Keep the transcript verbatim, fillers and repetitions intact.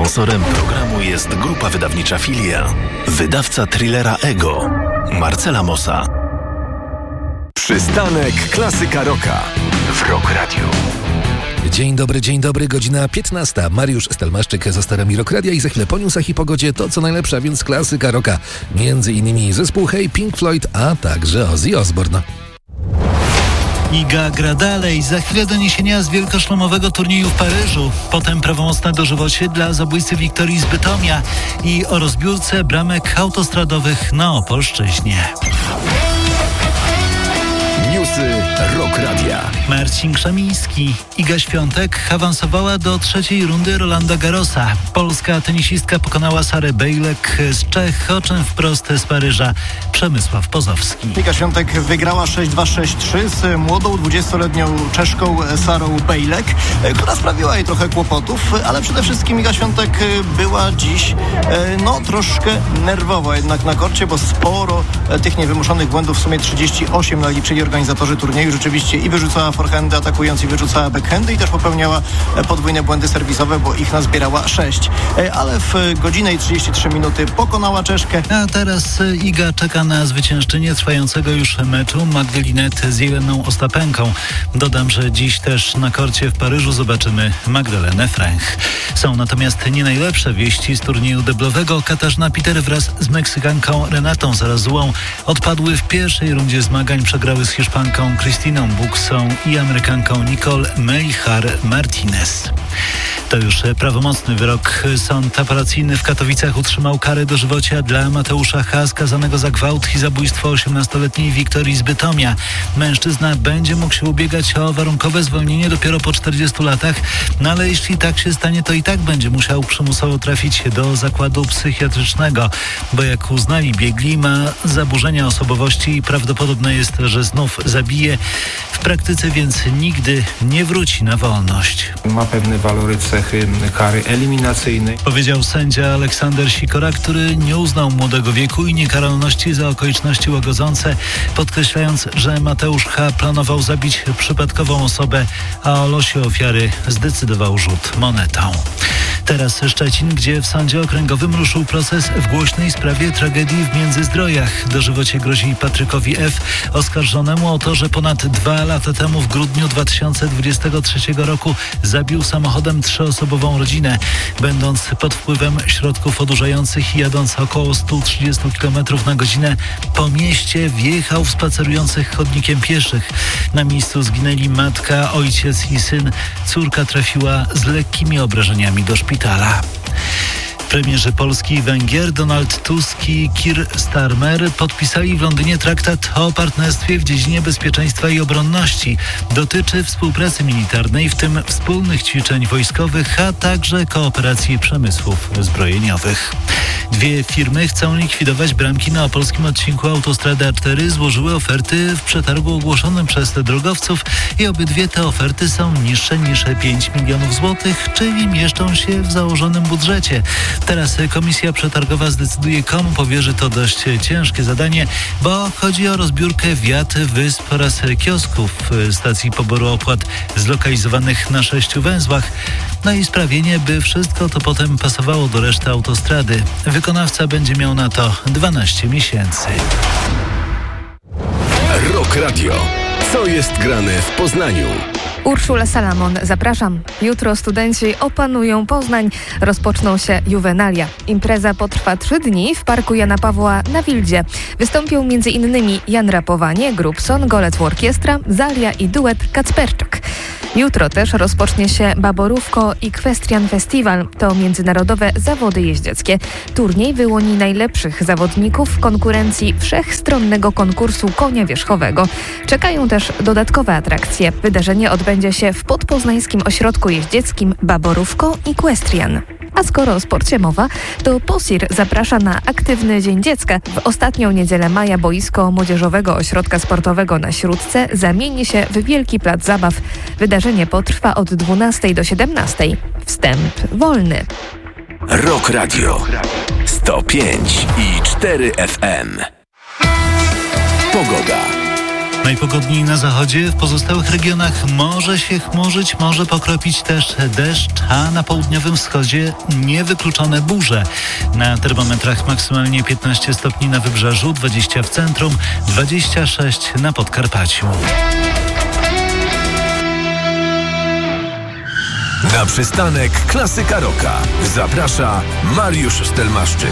Sponsorem programu jest grupa wydawnicza Filia. Wydawca thrillera Ego. Marcela Mossa. Przystanek Klasyka Rocka w Rock Radio. Dzień dobry, dzień dobry, godzina piętnasta. Mariusz Stelmaszczyk za sterami Rock Radia i za chwilę po newsach i pogodzie to co najlepsze, a więc klasyka rocka. Między innymi zespół Hey, Pink Floyd, a także Ozzy Osbourne. Iga gra dalej. Za chwilę doniesienia z wielkoszlemowego turnieju w Paryżu. Potem prawomocne dożywocie dla zabójcy Wiktorii z Bytomia i o rozbiórce bramek autostradowych na Opolszczyźnie. Newsy Rock Radia. Marcin Krzemiński. Iga Świątek awansowała do trzeciej rundy Rolanda Garrosa. Polska tenisistka pokonała Sarę Bejlek z Czech, o czym wprost z Paryża Przemysław Pozowski. Iga Świątek wygrała sześć dwa sześć trzy z młodą dwudziestoletnią Czeszką Sarą Bejlek, która sprawiła jej trochę kłopotów, ale przede wszystkim Iga Świątek była dziś no troszkę nerwowa jednak na korcie, bo sporo tych niewymuszonych błędów, w sumie trzydzieści osiem naliczyli organizatorzy turnieju, rzeczywiście i wyrzucała forehandy atakując i wyrzucała backhandy i też popełniała podwójne błędy serwisowe, bo ich nazbierała sześć. Ale w godzinę i trzydzieści trzy minuty pokonała Czeszkę. A teraz Iga czeka na zwyciężczynię trwającego już meczu Magdalinę z Jeleną Ostapenką. Dodam, że dziś też na korcie w Paryżu zobaczymy Magdalenę Fręch. Są natomiast nie najlepsze wieści z turnieju deblowego. Katarzyna Peter wraz z Meksykanką Renatą Zarazułą odpadły w pierwszej rundzie zmagań. Przegrały z Hiszpanką Krystyną Buksą i Amerykanką Nicole Meijer-Martinez. To już prawomocny wyrok. Sąd apelacyjny w Katowicach utrzymał karę dożywocia dla Mateusza H., skazanego za gwałt i zabójstwo osiemnastoletniej Wiktorii z Bytomia. Mężczyzna będzie mógł się ubiegać o warunkowe zwolnienie dopiero po czterdziestu latach, no ale jeśli tak się stanie, to i tak będzie musiał przymusowo trafić do zakładu psychiatrycznego, bo jak uznali biegli, ma zaburzenia osobowości i prawdopodobne jest, że znów zabije. W praktyce więc nigdy nie wróci na wolność. Ma pewne walory cechy kary eliminacyjnej. Powiedział sędzia Aleksander Sikora, który nie uznał młodego wieku i niekaralności za okoliczności łagodzące, podkreślając, że Mateusz H. planował zabić przypadkową osobę, a o losie ofiary zdecydował rzut monetą. Teraz Szczecin, gdzie w sądzie okręgowym ruszył proces w głośnej sprawie tragedii w Międzyzdrojach. Dożywocie grozi Patrykowi F., oskarżonemu o to, że ponad dwa lata temu w grudniu dwa tysiące dwudziestego trzeciego roku zabił samochodem trzyosobową rodzinę. Będąc pod wpływem środków odurzających i jadąc około sto trzydzieści kilometrów na godzinę po mieście, wjechał w spacerujących chodnikiem pieszych. Na miejscu zginęli matka, ojciec i syn. Córka trafiła z lekkimi obrażeniami do szpitala. Premierzy Polski i Węgier Donald Tusk i Keir Starmer podpisali w Londynie traktat o partnerstwie w dziedzinie bezpieczeństwa i obronności. Dotyczy współpracy militarnej, w tym wspólnych ćwiczeń wojskowych, a także kooperacji przemysłów zbrojeniowych. Dwie firmy chcą likwidować bramki na opolskim odcinku autostrady A cztery. Złożyły oferty w przetargu ogłoszonym przez drogowców i obydwie te oferty są niższe niż pięć milionów złotych, czyli mieszczą się w założonym budżecie. Teraz komisja przetargowa zdecyduje, komu powierzy to dość ciężkie zadanie, bo chodzi o rozbiórkę wiat, wysp oraz kiosków stacji poboru opłat zlokalizowanych na sześciu węzłach. No i sprawienie, by wszystko to potem pasowało do reszty autostrady. Wykonawca będzie miał na to dwanaście miesięcy. Rock Radio. Co jest grane w Poznaniu? Urszula Salamon, zapraszam. Jutro studenci opanują Poznań. Rozpoczną się juwenalia. Impreza potrwa trzy dni w Parku Jana Pawła na Wildzie. Wystąpią m.in. Jan Rapowanie, Grubson, Golec Orkiestra, Zalia i duet Kacperczak. Jutro też rozpocznie się Baborówko i Kwestian Festiwal. To międzynarodowe zawody jeździeckie. Turniej wyłoni najlepszych zawodników w konkurencji wszechstronnego konkursu konia wierzchowego. Czekają też dodatkowe atrakcje. Wydarzenie odbędzie się w podpoznańskim ośrodku jeździeckim Baborówko i Equestrian. A skoro o sporcie mowa, to POSIR zaprasza na aktywny Dzień Dziecka. W ostatnią niedzielę maja boisko Młodzieżowego Ośrodka Sportowego na Śródce zamieni się w wielki plac zabaw. Wydarzenie potrwa od dwunastej do siedemnastej. Wstęp wolny. Rock Radio sto pięć i cztery F M. Pogoda. Najpogodniej na zachodzie, w pozostałych regionach może się chmurzyć, może pokropić też deszcz, a na południowym wschodzie niewykluczone burze. Na termometrach maksymalnie piętnaście stopni na wybrzeżu, dwadzieścia w centrum, dwadzieścia sześć na Podkarpaciu. Na przystanek Klasyka Rocka zaprasza Mariusz Stelmaszczyk.